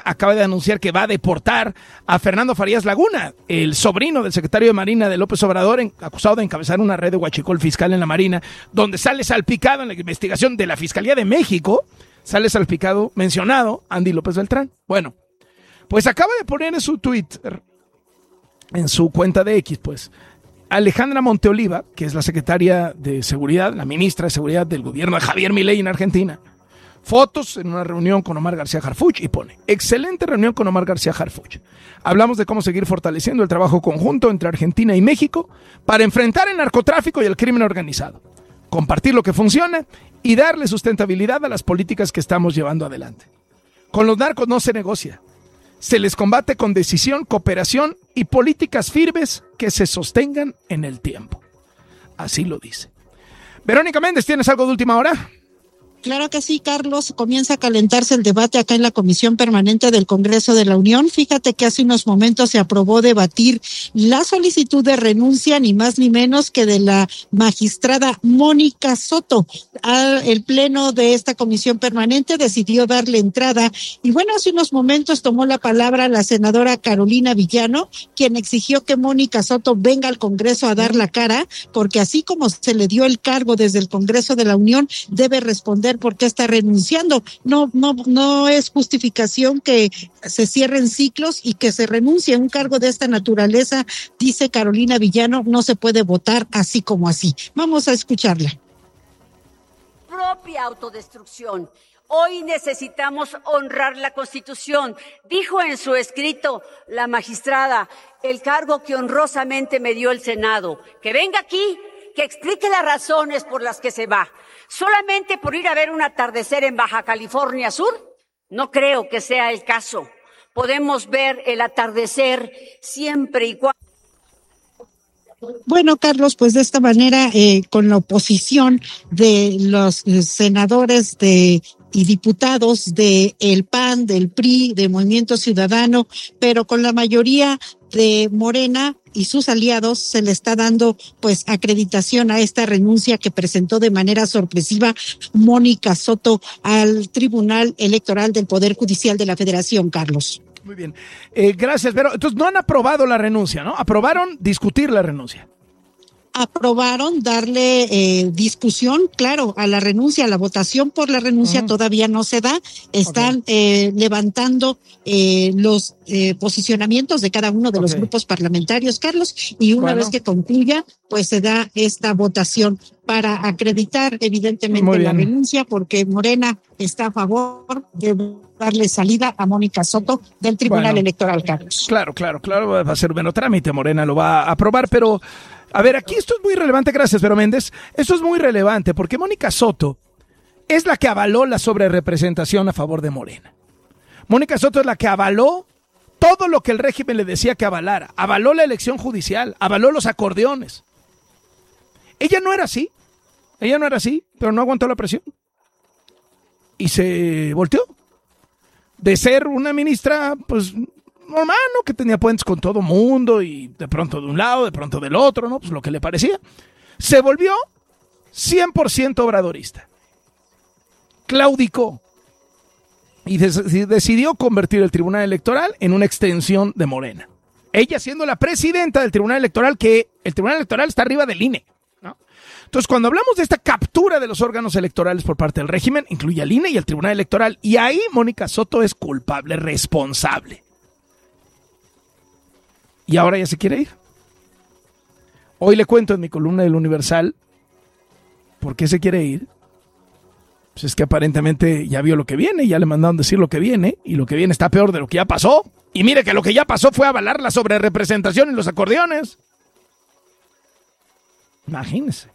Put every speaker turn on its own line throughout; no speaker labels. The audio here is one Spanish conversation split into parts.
acaba de anunciar que va a deportar a Fernando Farías Laguna, el sobrino del secretario de Marina de López Obrador, acusado de encabezar una red de huachicol fiscal en la Marina, donde sale salpicado en la investigación de la Fiscalía de México, sale salpicado, mencionado, Andy López Beltrán. Bueno, pues acaba de poner en su Twitter, en su cuenta de X, pues, Alejandra Monteoliva, que es la secretaria de Seguridad, la ministra de Seguridad del gobierno de Javier Milei en Argentina, fotos en una reunión con Omar García Harfuch y pone, excelente reunión con Omar García Harfuch. Hablamos de cómo seguir fortaleciendo el trabajo conjunto entre Argentina y México para enfrentar el narcotráfico y el crimen organizado, compartir lo que funciona y darle sustentabilidad a las políticas que estamos llevando adelante. Con los narcos no se negocia. Se les combate con decisión, cooperación y políticas firmes que se sostengan en el tiempo. Así lo dice. Verónica Méndez, ¿tienes algo de última hora?
Claro que sí, Carlos. Comienza a calentarse el debate acá en la Comisión Permanente del Congreso de la Unión. Fíjate que hace unos momentos se aprobó debatir la solicitud de renuncia, ni más ni menos que de la magistrada Mónica Soto. El pleno de esta Comisión Permanente decidió darle entrada. Y bueno, hace unos momentos tomó la palabra la senadora Carolina Villano, quien exigió que Mónica Soto venga al Congreso a dar la cara, porque así como se le dio el cargo desde el Congreso de la Unión, debe responder por qué está renunciando. No es justificación que se cierren ciclos y que se renuncie a un cargo de esta naturaleza, dice Carolina Villano, no se puede votar así como así. Vamos a escucharla.
Propia autodestrucción. Hoy necesitamos honrar la Constitución. Dijo en su escrito la magistrada, el cargo que honrosamente me dio el Senado, que venga aquí, que explique las razones por las que se va. ¿Solamente por ir a ver un atardecer en Baja California Sur? No creo que sea el caso. Podemos ver el atardecer siempre y cuando...
Bueno, Carlos, pues de esta manera, con la oposición de los senadores y diputados de el PAN, del PRI, de Movimiento Ciudadano, pero con la mayoría de Morena y sus aliados, se le está dando pues acreditación a esta renuncia que presentó de manera sorpresiva Mónica Soto al Tribunal Electoral del Poder Judicial de la Federación, Carlos.
Muy bien, gracias, pero entonces no han aprobado la renuncia, ¿no? Aprobaron discutir la renuncia.
Aprobaron darle discusión, claro, a la renuncia, a la votación por la renuncia todavía no se da. Están levantando los posicionamientos de cada uno de los grupos parlamentarios, Carlos, y una vez que concluya, pues se da esta votación para acreditar evidentemente la renuncia, porque Morena está a favor de darle salida a Mónica Soto del Tribunal Electoral, Carlos.
Claro, va a ser un mero trámite, Morena lo va a aprobar, pero a ver, aquí esto es muy relevante, gracias, Vero Méndez, esto es muy relevante porque Mónica Soto es la que avaló la sobrerepresentación a favor de Morena. Mónica Soto es la que avaló todo lo que el régimen le decía que avalara, avaló la elección judicial, avaló los acordeones. Ella no era así, pero no aguantó la presión y se volteó de ser una ministra, pues, normal, ¿no? Que tenía puentes con todo mundo y de pronto de un lado, de pronto del otro, ¿no? Pues lo que le parecía. Se volvió 100% obradorista. Claudicó y decidió convertir el Tribunal Electoral en una extensión de Morena. Ella siendo la presidenta del Tribunal Electoral, que el Tribunal Electoral está arriba del INE, ¿no? Entonces, cuando hablamos de esta captura de los órganos electorales por parte del régimen, incluye al INE y al Tribunal Electoral, y ahí Mónica Soto es culpable, responsable. Y ahora ya se quiere ir. Hoy le cuento en mi columna del Universal por qué se quiere ir. Pues es que aparentemente ya vio lo que viene, ya le mandaron decir lo que viene, y lo que viene está peor de lo que ya pasó. Y mire que lo que ya pasó fue avalar la sobrerepresentación en los acordeones. Imagínese.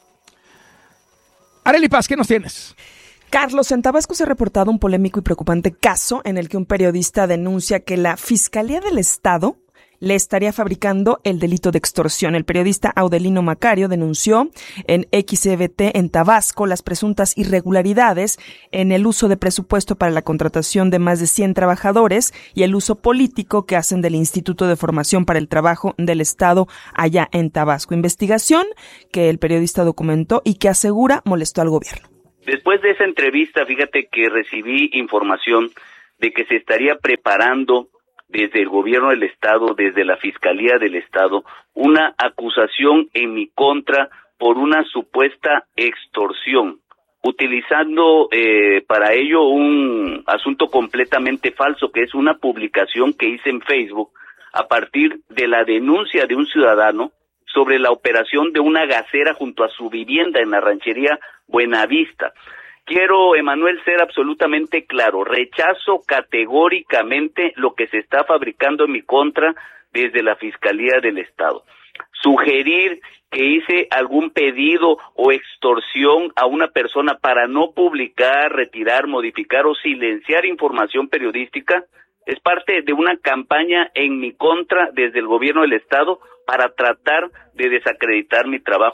Arely Paz, ¿qué nos tienes?
Carlos, en Tabasco se ha reportado un polémico y preocupante caso en el que un periodista denuncia que la Fiscalía del Estado le estaría fabricando el delito de extorsión. El periodista Audelino Macario denunció en XEVT en Tabasco las presuntas irregularidades en el uso de presupuesto para la contratación de más de 100 trabajadores y el uso político que hacen del Instituto de Formación para el Trabajo del Estado allá en Tabasco. Investigación que el periodista documentó y que asegura molestó al gobierno.
Después de esa entrevista, fíjate que recibí información de que se estaría preparando desde el gobierno del Estado, desde la Fiscalía del Estado, una acusación en mi contra por una supuesta extorsión, utilizando para ello un asunto completamente falso, que es una publicación que hice en Facebook a partir de la denuncia de un ciudadano sobre la operación de una gasera junto a su vivienda en la ranchería Buenavista. Quiero, Emanuel, ser absolutamente claro, rechazo categóricamente lo que se está fabricando en mi contra desde la Fiscalía del Estado. Sugerir que hice algún pedido o extorsión a una persona para no publicar, retirar, modificar o silenciar información periodística es parte de una campaña en mi contra desde el gobierno del Estado para tratar de desacreditar mi trabajo.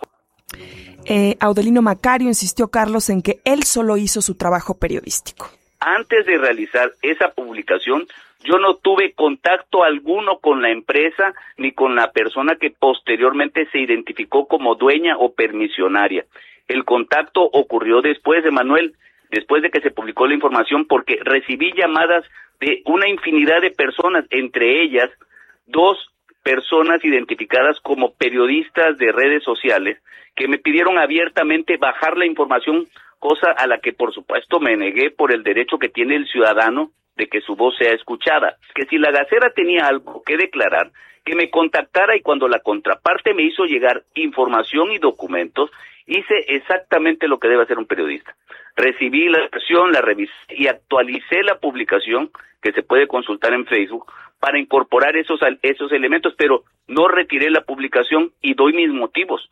Audelino Macario insistió, Carlos, en que él solo hizo su trabajo periodístico.
Antes de realizar esa publicación, yo no tuve contacto alguno con la empresa ni con la persona que posteriormente se identificó como dueña o permisionaria. El contacto ocurrió después, Emanuel, después de que se publicó la información, porque recibí llamadas de una infinidad de personas, entre ellas 2 personas identificadas como periodistas de redes sociales, que me pidieron abiertamente bajar la información, cosa a la que por supuesto me negué por el derecho que tiene el ciudadano de que su voz sea escuchada. Que si la gasera tenía algo que declarar, que me contactara, y cuando la contraparte me hizo llegar información y documentos, hice exactamente lo que debe hacer un periodista. Recibí la versión, la revisé y actualicé la publicación, que se puede consultar en Facebook, para incorporar esos elementos, pero no retiré la publicación y doy mis motivos.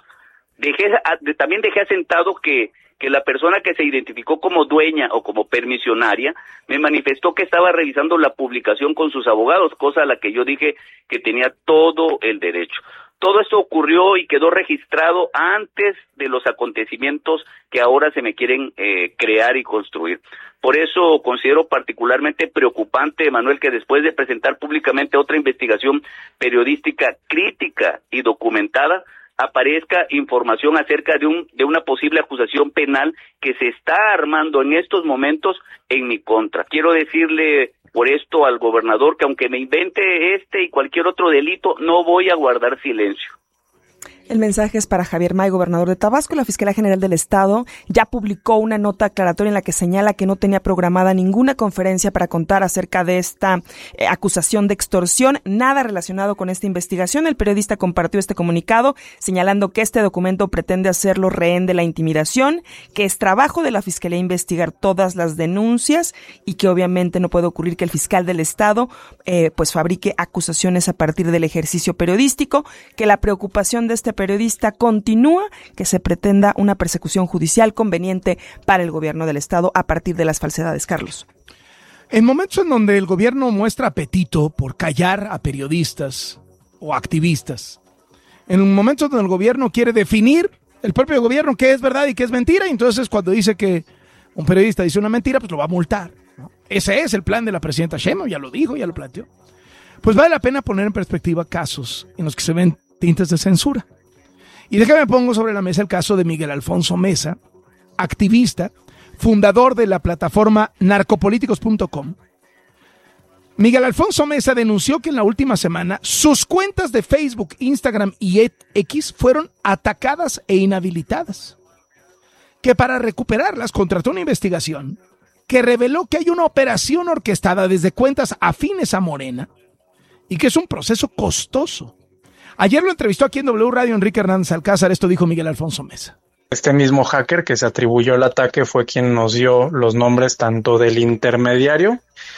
También dejé asentado que la persona que se identificó como dueña o como permisionaria me manifestó que estaba revisando la publicación con sus abogados, cosa a la que yo dije que tenía todo el derecho. Todo esto ocurrió y quedó registrado antes de los acontecimientos que ahora se me quieren crear y construir. Por eso considero particularmente preocupante, Manuel, que después de presentar públicamente otra investigación periodística crítica y documentada, aparezca información acerca de una posible acusación penal que se está armando en estos momentos en mi contra. Quiero decirle por esto al gobernador que aunque me invente este y cualquier otro delito, no voy a guardar silencio.
El mensaje es para Javier May, gobernador de Tabasco. La Fiscalía General del Estado ya publicó una nota aclaratoria en la que señala que no tenía programada ninguna conferencia para contar acerca de esta acusación de extorsión, nada relacionado con esta investigación. El periodista compartió este comunicado señalando que este documento pretende hacerlo rehén de la intimidación, que es trabajo de la Fiscalía investigar todas las denuncias y que obviamente no puede ocurrir que el fiscal del Estado pues fabrique acusaciones a partir del ejercicio periodístico, que la preocupación de este periodista continúa, que se pretenda una persecución judicial conveniente para el gobierno del Estado a partir de las falsedades. Carlos.
En momentos en donde el gobierno muestra apetito por callar a periodistas o activistas, en momentos donde el gobierno quiere definir, el propio gobierno, qué es verdad y qué es mentira, y entonces cuando dice que un periodista dice una mentira, pues lo va a multar, ¿no? Ese es el plan de la presidenta Sheinbaum, ya lo dijo, ya lo planteó. Pues vale la pena poner en perspectiva casos en los que se ven tintes de censura. Y déjame pongo sobre la mesa el caso de Miguel Alfonso Mesa, activista, fundador de la plataforma narcopolíticos.com. Miguel Alfonso Mesa denunció que en la última semana sus cuentas de Facebook, Instagram y X fueron atacadas e inhabilitadas. Que para recuperarlas contrató una investigación que reveló que hay una operación orquestada desde cuentas afines a Morena y que es un proceso costoso. Ayer lo entrevistó aquí en W Radio Enrique Hernández Alcázar. Esto dijo Miguel Alfonso Mesa.
Este mismo hacker que se atribuyó el ataque fue quien nos dio los nombres tanto del intermediario,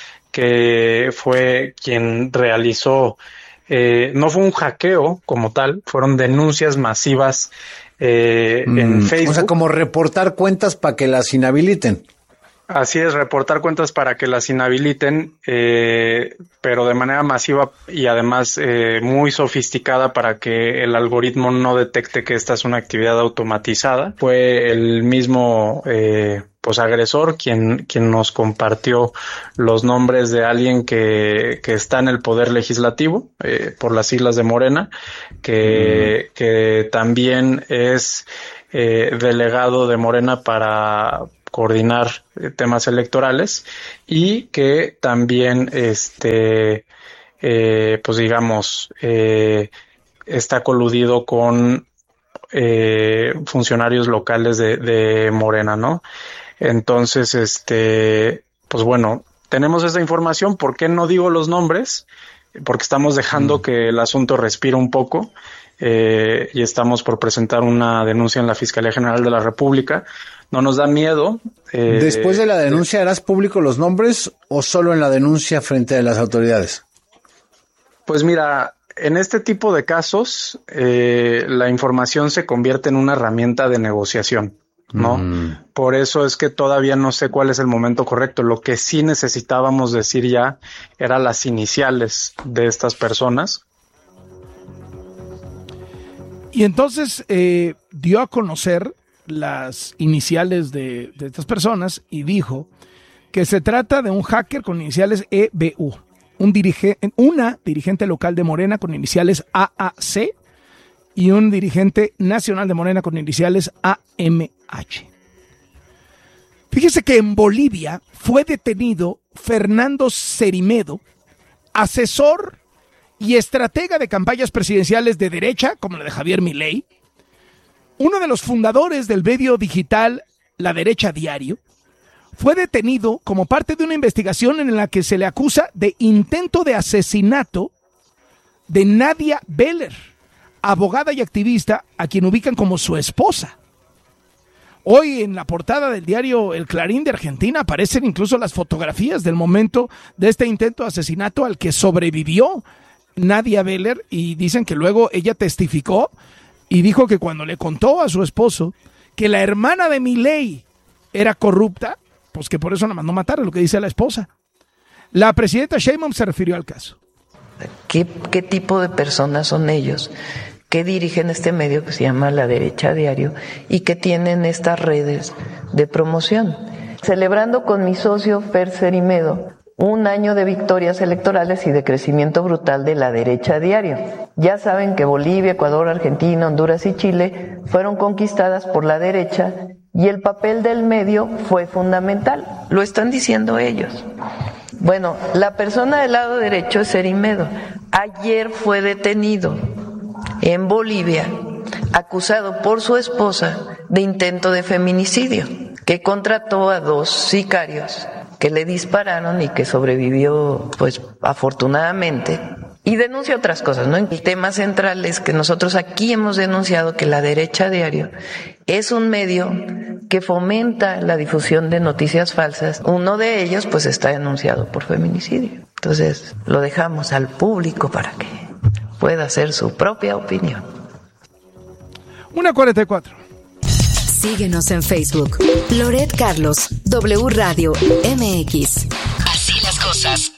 que fue quien realizó, no fue un hackeo como tal, fueron denuncias masivas en Facebook.
O sea, como reportar cuentas para que las inhabiliten.
Así es, reportar cuentas para que las inhabiliten, pero de manera masiva y además muy sofisticada para que el algoritmo no detecte que esta es una actividad automatizada. Fue el mismo pues agresor quien nos compartió los nombres de alguien que está en el poder legislativo por las siglas de Morena, que también es delegado de Morena coordinar temas electorales y que también pues digamos está coludido con funcionarios locales de Morena, ¿no? Entonces, pues bueno, tenemos esa información. ¿Por qué no digo los nombres? Porque estamos dejando que el asunto respire un poco, y estamos por presentar una denuncia en la Fiscalía General de la República. No nos da miedo.
¿Después de la denuncia harás público los nombres o solo en la denuncia frente a las autoridades?
Pues mira, en este tipo de casos, la información se convierte en una herramienta de negociación, ¿no? Por eso es que todavía no sé cuál es el momento correcto. Lo que sí necesitábamos decir ya era las iniciales de estas personas.
Y entonces dio a conocer las iniciales de estas personas y dijo que se trata de un hacker con iniciales EBU, una dirigente local de Morena con iniciales AAC y un dirigente nacional de Morena con iniciales AMH. Fíjese que en Bolivia fue detenido Fernando Cerimedo, asesor y estratega de campañas presidenciales de derecha, como la de Javier Milei, uno de los fundadores del medio digital La Derecha Diario. Fue detenido como parte de una investigación en la que se le acusa de intento de asesinato de Nadia Beller, abogada y activista a quien ubican como su esposa. Hoy en la portada del diario El Clarín de Argentina aparecen incluso las fotografías del momento de este intento de asesinato al que sobrevivió Nadia Beller, y dicen que luego ella testificó y dijo que cuando le contó a su esposo que la hermana de Milei era corrupta, pues que por eso la mandó matar, es lo que dice la esposa. La presidenta Sheinbaum se refirió al caso.
¿Qué tipo de personas son ellos que dirigen este medio que se llama La Derecha Diario y que tienen estas redes de promoción? Celebrando con mi socio Fer Cerimedo un año de victorias electorales y de crecimiento brutal de La Derecha Diario. Ya saben que Bolivia, Ecuador, Argentina, Honduras y Chile fueron conquistadas por la derecha y el papel del medio fue fundamental. Lo están diciendo ellos. Bueno, la persona del lado derecho es Cerimedo. Ayer fue detenido en Bolivia, acusado por su esposa de intento de feminicidio, que contrató a 2 sicarios que le dispararon y que sobrevivió, pues afortunadamente, y denuncia otras cosas, ¿no? El tema central es que nosotros aquí hemos denunciado que La Derecha Diario es un medio que fomenta la difusión de noticias falsas. Uno de ellos, pues, está denunciado por feminicidio. Entonces, lo dejamos al público para que pueda hacer su propia opinión.
1:44.
Síguenos en Facebook. Loret Carlos, W Radio MX. Así las cosas.